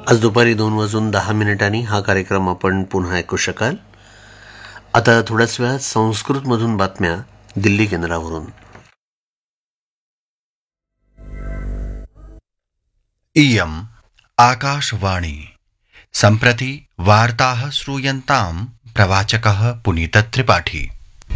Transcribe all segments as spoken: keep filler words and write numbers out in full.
आज दुपारी दोन वाजून दहा मिनिटांनी हा कार्यक्रम आपण पुन्हा ऐकू शकाल. आता थोड्याच वेळात संस्कृतमधून बातम्या दिल्ली केंद्रावरून. इयम् आकाशवाणी. सम्प्रति वार्ताः श्रूयन्ताम्. प्रवाचकः पुनीत त्रिपाठी.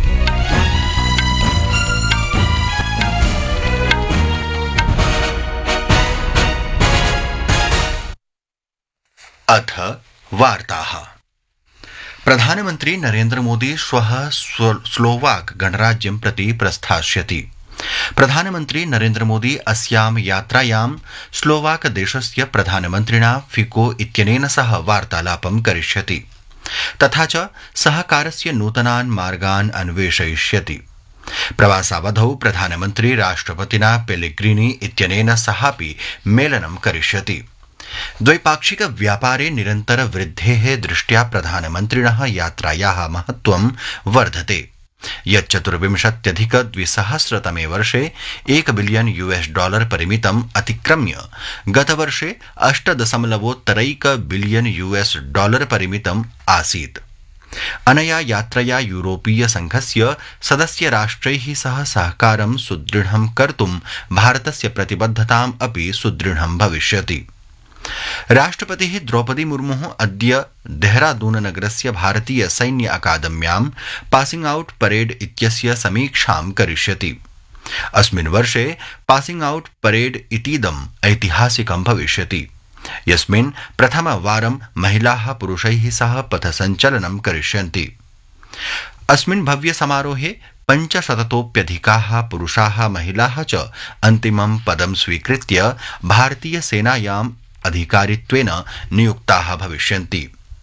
अथ वार्ताः. प्रधानमन्त्री नरेन्द्र मोदी श्वः स्लोवाक गणराज्यं प्रति प्रस्थास्यति. प्रधानमन्त्री नरेन्द्र मोदी अस्यां यात्रायां स्लोवाक देशस्य प्रधानमन्त्रिणा फिको इत्यनेन सह वार्तालापं करिष्यति. तथा च सहकारस्य नूतनान् मार्गान् अन्वेषयिष्यति. प्रवासावधौ प्रधानमन्त्री राष्ट्रपतिना पेलेग्रिनी इत्यनेन सहापि मेलनं करिष्यति. द्वैपाक्षिक व्यापारे निरन्तर वृद्धेः दृष्ट्या प्रधानमन्त्रिणः यात्रायाः महत्त्वं वर्धते. यच्चतुर्विंशत्यधिक द्विसहस्रतमे वर्षे एक बिलियन यूएस डॉलर परिमितम् अतिक्रम्य गतवर्षे अष्ट दशमलवोत्तरैक बिलियन यूएस डॉलर परिमितम् आसीत्. अनया यात्रया यूरोपीय संघस्य सदस्य राष्ट्रैः सह सहकारं सुदृढं कर्तुं भारतस्य प्रतिबद्धताम् अपि सुदृढं भविष्यति. राष्ट्रपतिः द्रौपदी मुर्मुः अद्य देहरादून नगरस्य भारतीय सैन्य अकादम्यां पासिंग आउट परेड इत्यस्य समीक्षां करिष्यति. अस्मिन् वर्षे पासिंग आउट परेड इतीदम् ऐतिहासिकं भविष्यति, यस्मिन् प्रथमवारं महिलाः पुरुषैः सह पथसञ्चलनं करिष्यन्ति. अस्मिन् भव्य समारोहे पञ्चशततोप्यधिकाः पुरुषाः महिलाः च अन्तिमं पदं स्वीकृत्य भारतीय सेनायाम् अधिकारित्वेन नियुक्ताः भविष्यन्ति.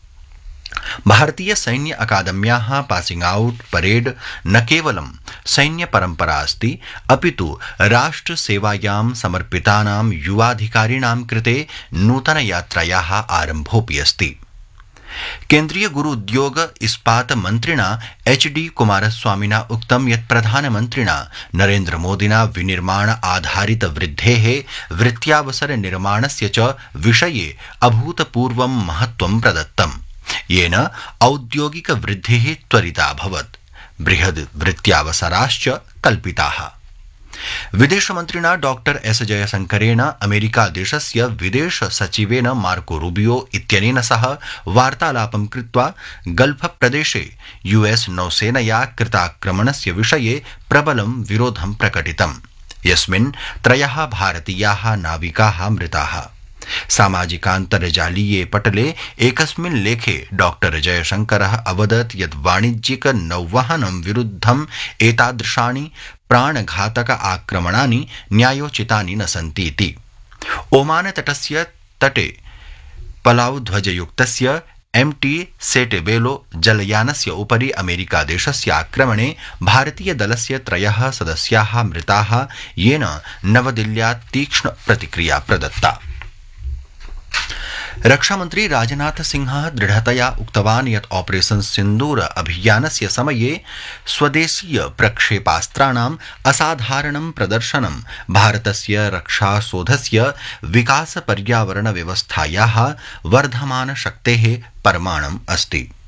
भारतीय सैन्य अकादम्याः पासिंग आउट परेड न केवलं सैन्य परम्परा अस्ति, अपितु राष्ट्रसेवायां समर्पितानां युवाधिकारिणां कृते नूतन यात्रायाः आरम्भोऽपि अस्ति. केन्द्रीय गुरु उद्योग इस्पात मन्त्रिणा एच डी कुमारस्वामिना उक्तं यत् प्रधानमन्त्रिणा नरेन्द्र मोदिना विनिर्माण आधारित वृद्धेः वृत्त्यावसर निर्माणस्य च विषये अभूतपूर्वं महत्त्वं प्रदत्तं, येन औद्योगिक वृद्धिः त्वरिता अभवत्. बृहद् वृत्त्यावसराश्च कल्पिताः. विदेशमन्त्रिणा डॉक्टर एस जयशंकरेण अमेरिका देशस्य विदेश सचिवेन मार्को रूबियो इत्यनेन सह वार्तालापं कृत्वा गल्फ प्रदेशे यूएस नौसेनया कृताक्रमणस्य विषये प्रबलं विरोधं प्रकटितम्, यस्मिन् त्रयः भारतीयाः नाविकाः मृताः. सामाजिकान्तर्जालीये पटले एकस्मिन् लेखे डॉक्टर जयशंकरः अवदत् यत् वाणिज्यिक नौवहनं विरुद्धम् एतादृशानि प्राणघातक आक्रमणानि न्यायोचितानि न सन्तीति. ओमान तटस्य तटे पलाउ ध्वजयुक्तस्य एम टी सेटेबेलो जलयानस्य उपरि अमेरिका देशस्य आक्रमणे भारतीय दलस्य त्रयः सदस्याः मृताः, येन नवदिल्ल्या तीक्ष्ण प्रतिक्रिया प्रदत्ता. रक्षामन्त्री राजनाथ सिंहः दृढतया उक्तवान् यत् ऑपरेशन सिन्दूर अभियानस्य समये स्वदेशीय प्रक्षेपास्त्राणाम् असाधारणं प्रदर्शनं भारतस्य रक्षासौधस्य विकास पर्यावरण व्यवस्थायाः वर्धमान शक्तेः प्रमाणम् अस्ति.